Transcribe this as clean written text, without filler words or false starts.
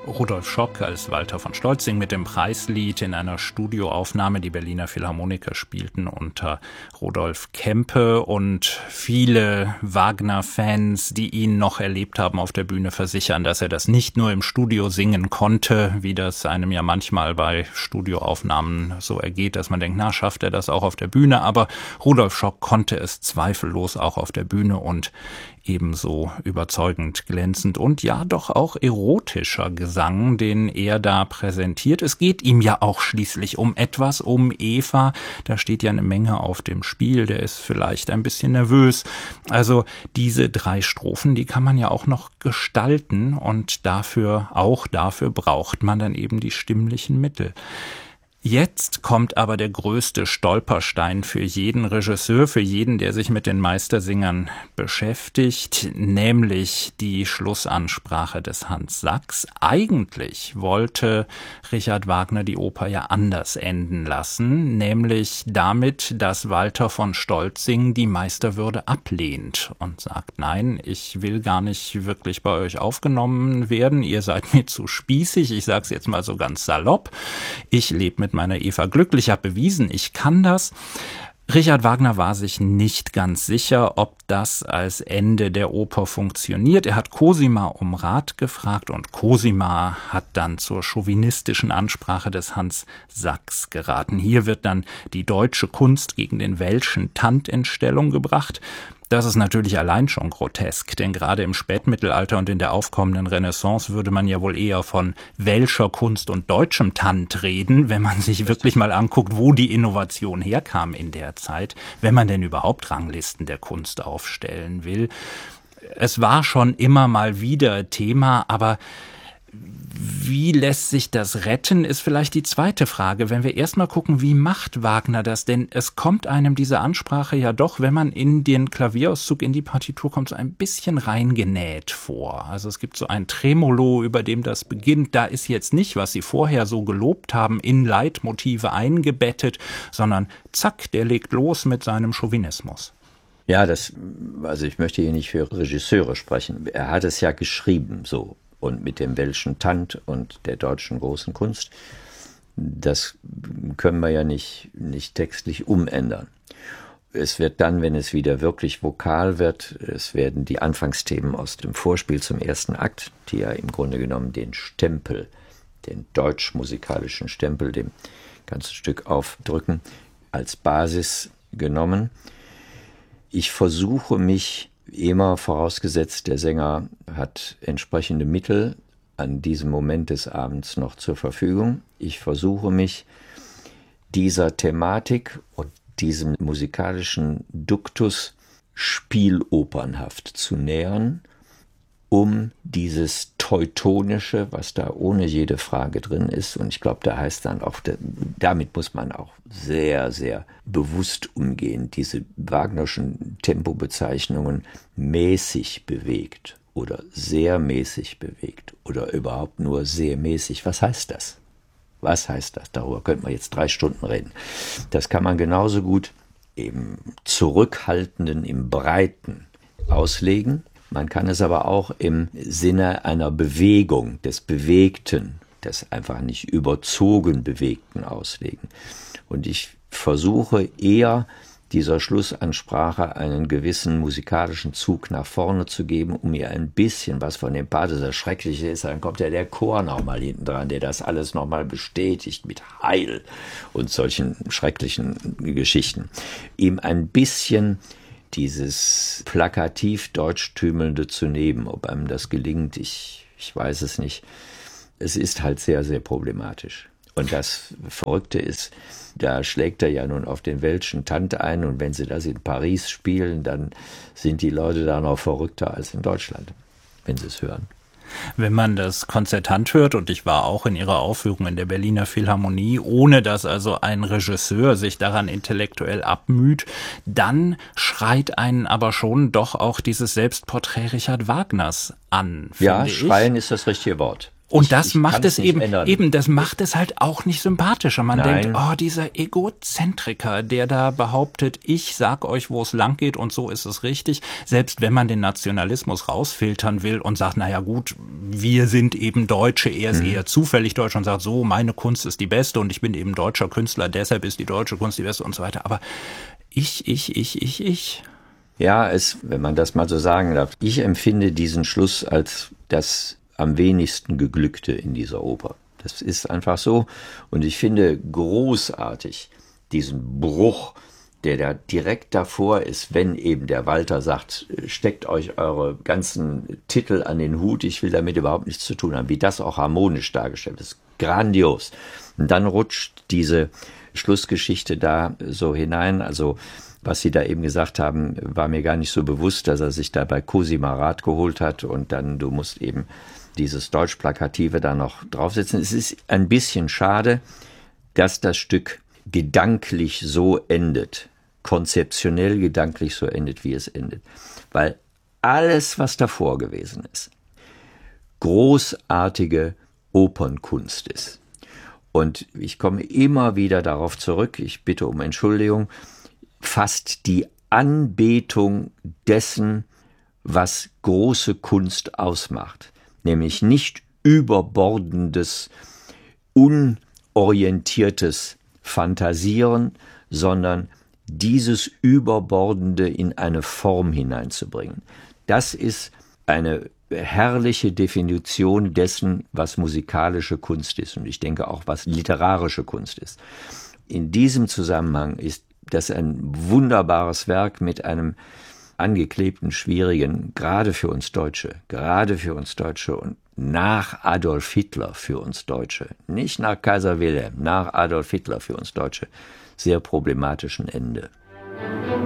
Rudolf Schock als Walter von Stolzing mit dem Preislied in einer Studioaufnahme. Die Berliner Philharmoniker spielten unter Rudolf Kempe und viele Wagner-Fans, die ihn noch erlebt haben auf der Bühne, versichern, dass er das nicht nur im Studio singen konnte, wie das einem ja manchmal bei Studioaufnahmen so ergeht, dass man denkt, na, schafft er das auch auf der Bühne? Aber Rudolf Schock konnte es zweifellos auch auf der Bühne und ebenso überzeugend, glänzend und ja doch auch erotischer Gesang, den er da präsentiert. Es geht ihm ja auch schließlich um etwas, um Eva. Da steht ja eine Menge auf dem Spiel. Der ist vielleicht ein bisschen nervös. Also diese 3 Strophen, die kann man ja auch noch gestalten und dafür braucht man dann eben die stimmlichen Mittel. Jetzt kommt aber der größte Stolperstein für jeden Regisseur, für jeden, der sich mit den Meistersingern beschäftigt, nämlich die Schlussansprache des Hans Sachs. Eigentlich wollte Richard Wagner die Oper ja anders enden lassen, nämlich damit, dass Walter von Stolzing die Meisterwürde ablehnt und sagt, nein, ich will gar nicht wirklich bei euch aufgenommen werden, ihr seid mir zu spießig, ich sag's jetzt mal so ganz salopp, ich lebe mit meiner Eva glücklich, ich habe bewiesen, ich kann das. Richard Wagner war sich nicht ganz sicher, ob das als Ende der Oper funktioniert. Er hat Cosima um Rat gefragt und Cosima hat dann zur chauvinistischen Ansprache des Hans Sachs geraten. Hier wird dann die deutsche Kunst gegen den welschen Tand in Stellung gebracht. Das ist natürlich allein schon grotesk, denn gerade im Spätmittelalter und in der aufkommenden Renaissance würde man ja wohl eher von welscher Kunst und deutschem Tand reden, wenn man sich wirklich mal anguckt, wo die Innovation herkam in der Zeit, wenn man denn überhaupt Ranglisten der Kunst aufstellen will. Es war schon immer mal wieder Thema, aber wie lässt sich das retten, ist vielleicht die zweite Frage. Wenn wir erstmal gucken, wie macht Wagner das? Denn es kommt einem diese Ansprache ja doch, wenn man in den Klavierauszug, in die Partitur kommt, so ein bisschen reingenäht vor. Also es gibt so ein Tremolo, über dem das beginnt. Da ist jetzt nicht, was Sie vorher so gelobt haben, in Leitmotive eingebettet, sondern zack, der legt los mit seinem Chauvinismus. Ja, also ich möchte hier nicht für Regisseure sprechen. Er hat es ja geschrieben, so. Und mit dem welschen Tand und der deutschen großen Kunst, das können wir ja nicht textlich umändern. Es wird dann, wenn es wieder wirklich vokal wird, es werden die Anfangsthemen aus dem Vorspiel zum ersten Akt, die ja im Grunde genommen den Stempel, den deutsch-musikalischen Stempel, dem ganzen Stück aufdrücken, als Basis genommen. Ich versuche mich immer, vorausgesetzt, der Sänger hat entsprechende Mittel an diesem Moment des Abends noch zur Verfügung. Ich versuche mich dieser Thematik und diesem musikalischen Duktus spielopernhaft zu nähern, um dieses Teutonische, was da ohne jede Frage drin ist, und ich glaube, da heißt dann auch, damit muss man auch sehr, sehr bewusst umgehen, diese Wagnerschen Tempobezeichnungen mäßig bewegt oder sehr mäßig bewegt oder überhaupt nur sehr mäßig. Was heißt das? Was heißt das? Darüber könnte man jetzt 3 Stunden reden. Das kann man genauso gut im Zurückhaltenden, im Breiten auslegen. Man kann es aber auch im Sinne einer Bewegung, des Bewegten, des einfach nicht überzogen Bewegten auslegen. Und ich versuche eher, dieser Schlussansprache einen gewissen musikalischen Zug nach vorne zu geben, um ihr ein bisschen was von dem Part, das Schreckliche ist, dann kommt ja der Chor nochmal hinten dran, der das alles nochmal bestätigt mit Heil und solchen schrecklichen Geschichten. Ihm ein bisschen dieses plakativ Deutschtümelnde zu nehmen. Ob einem das gelingt, ich weiß es nicht. Es ist halt sehr, sehr problematisch. Und das Verrückte ist, da schlägt er ja nun auf den welschen Tand ein, und wenn sie das in Paris spielen, dann sind die Leute da noch verrückter als in Deutschland, wenn sie es hören. Wenn man das Konzertant hört, und ich war auch in ihrer Aufführung in der Berliner Philharmonie, ohne dass also ein Regisseur sich daran intellektuell abmüht, dann schreit einen aber schon doch auch dieses Selbstporträt Richard Wagners an. Ja, schreien ist das richtige Wort. Und das macht es das macht es halt auch nicht sympathischer. Man denkt, oh, dieser Egozentriker, der da behauptet, ich sag euch, wo es lang geht und so ist es richtig. Selbst wenn man den Nationalismus rausfiltern will und sagt, naja gut, wir sind eben Deutsche, er ist eher zufällig Deutsch und sagt so, meine Kunst ist die beste und ich bin eben deutscher Künstler, deshalb ist die deutsche Kunst die beste und so weiter. Aber ich. Ja, wenn man das mal so sagen darf, ich empfinde diesen Schluss als das am wenigsten Geglückte in dieser Oper. Das ist einfach so. Und ich finde großartig diesen Bruch, der da direkt davor ist, wenn eben der Walter sagt, steckt euch eure ganzen Titel an den Hut, ich will damit überhaupt nichts zu tun haben, wie das auch harmonisch dargestellt ist. Grandios. Und dann rutscht diese Schlussgeschichte da so hinein, also was Sie da eben gesagt haben, war mir gar nicht so bewusst, dass er sich da bei Cosima Rath geholt hat und dann, du musst eben dieses Deutschplakative da noch draufsetzen. Es ist ein bisschen schade, dass das Stück gedanklich so endet, konzeptionell gedanklich so endet, wie es endet. Weil alles, was davor gewesen ist, großartige Opernkunst ist. Und ich komme immer wieder darauf zurück, ich bitte um Entschuldigung, fast die Anbetung dessen, was große Kunst ausmacht. Nämlich nicht überbordendes, unorientiertes Fantasieren, sondern dieses Überbordende in eine Form hineinzubringen. Das ist eine herrliche Definition dessen, was musikalische Kunst ist und ich denke auch, was literarische Kunst ist. In diesem Zusammenhang ist das ein wunderbares Werk mit einem angeklebten, schwierigen, gerade für uns Deutsche und nach Adolf Hitler für uns Deutsche, nicht nach Kaiser Wilhelm, nach Adolf Hitler für uns Deutsche, sehr problematischen Ende.